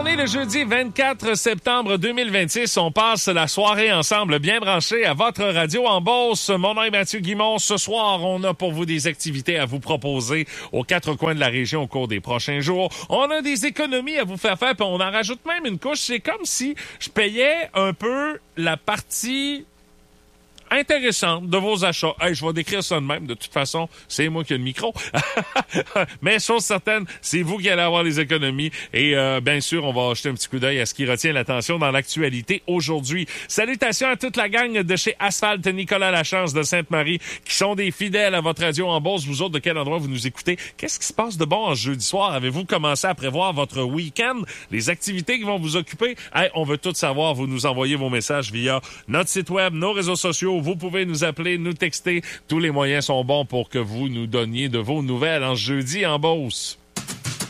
On est le jeudi 24 septembre 2026. On passe la soirée ensemble, bien branchés à votre radio en Beauce. Mon nom est Mathieu Guimond. Ce soir, on a pour vous des activités à vous proposer aux quatre coins de la région au cours des prochains jours. On a des économies à vous faire faire, puis on en rajoute même une couche. C'est comme si je payais un peu la partie intéressante de vos achats. Hey, je vais décrire ça de même. De toute façon, c'est moi qui ai le micro. Mais chose certaine, c'est vous qui allez avoir les économies. Et bien sûr, on va jeter un petit coup d'œil à ce qui retient l'attention dans l'actualité aujourd'hui. Salutations à toute la gang de chez Asphalt Nicolas Lachance de Sainte-Marie qui sont des fidèles à votre radio en Beauce. Vous autres, de quel endroit vous nous écoutez? Qu'est-ce qui se passe de bon en jeudi soir? Avez-vous commencé à prévoir votre week-end? Les activités qui vont vous occuper? Hey, on veut tout savoir. Vous nous envoyez vos messages via notre site web, nos réseaux sociaux. Vous pouvez nous appeler, nous texter. Tous les moyens sont bons pour que vous nous donniez de vos nouvelles en jeudi en Beauce.